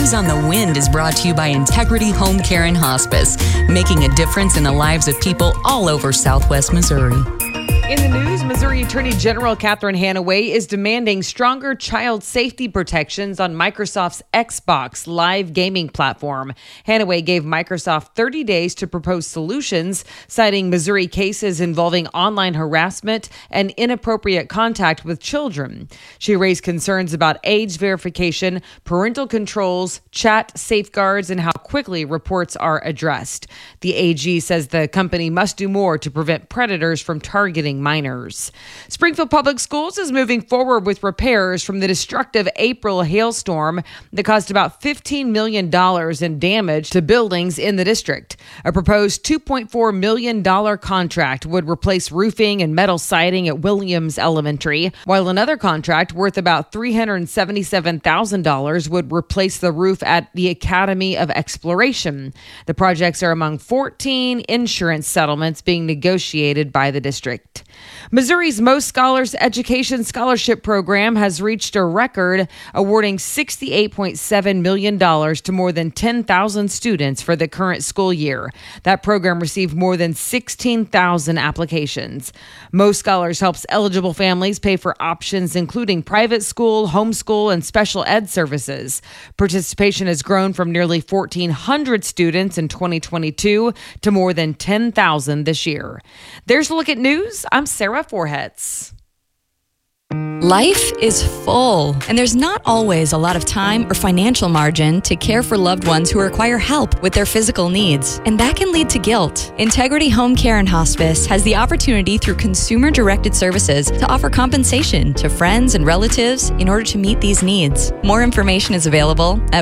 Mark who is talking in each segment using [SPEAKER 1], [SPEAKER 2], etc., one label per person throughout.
[SPEAKER 1] News on the Wind is brought to you by Integrity Home Care and Hospice, making a difference in the lives of people all over Southwest Missouri.
[SPEAKER 2] In the news, Missouri Attorney General Catherine Hanaway is demanding stronger child safety protections on Microsoft's Xbox live gaming platform. Hanaway gave Microsoft 30 days to propose solutions, citing Missouri cases involving online harassment and inappropriate contact with children. She raised concerns about age verification, parental controls, chat safeguards, and how quickly reports are addressed. The AG says the company must do more to prevent predators from targeting minors. Springfield Public Schools is moving forward with repairs from the destructive April hailstorm that caused about $15 million in damage to buildings in the district. A proposed $2.4 million contract would replace roofing and metal siding at Williams Elementary, while another contract worth about $377,000 would replace the roof at the Academy of Exploration. The projects are among 14 insurance settlements being negotiated by the district. Missouri's Most Scholars Education Scholarship Program has reached a record, awarding $68.7 million to more than 10,000 students for the current school year. That program received more than 16,000 applications. Most Scholars helps eligible families pay for options including private school, homeschool, and special ed services. Participation has grown from nearly 1,400 students in 2022 to more than 10,000 this year. There's a look at news. I'm Sarah Forhetz.
[SPEAKER 1] Life is full, and there's not always a lot of time or financial margin to care for loved ones who require help with their physical needs, and that can lead to guilt. Integrity Home Care and Hospice has the opportunity through consumer-directed services to offer compensation to friends and relatives in order to meet these needs. More information is available at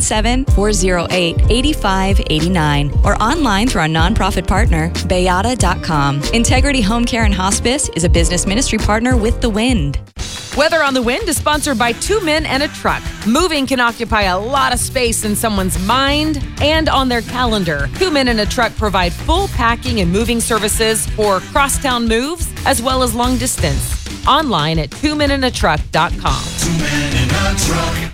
[SPEAKER 1] 417-408-8589 or online through our nonprofit partner, Bayada.com. Integrity Home Care and Hospice is a business ministry partner with The Wind.
[SPEAKER 2] Weather on the Wind is sponsored by 2 Men and a Truck. Moving can occupy a lot of space in someone's mind and on their calendar. 2 Men and a Truck provide full packing and moving services for crosstown moves as well as long distance. Online at 2menandatruck.com.
[SPEAKER 3] 2 Men and a Truck.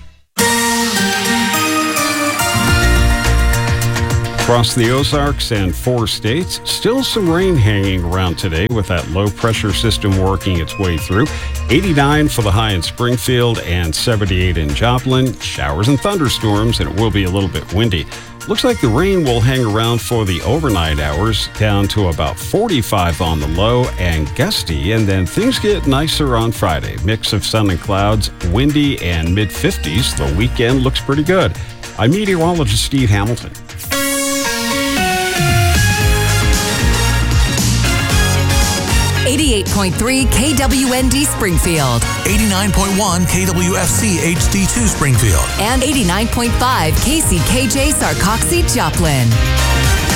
[SPEAKER 4] Across the Ozarks and 4 states, still some rain hanging around today with that low pressure system working its way through. 89 for the high in Springfield and 78 in Joplin. Showers and thunderstorms, and it will be a little bit windy. Looks like the rain will hang around for the overnight hours, down to about 45 on the low and gusty, and then things get nicer on Friday. Mix of sun and clouds, windy and mid-50s. The weekend looks pretty good. I'm meteorologist Steve Hamilton.
[SPEAKER 5] 88.3 KWND Springfield.
[SPEAKER 3] 89.1 KWFC HD2 Springfield.
[SPEAKER 5] And 89.5 KCKJ Sarcoxy Joplin.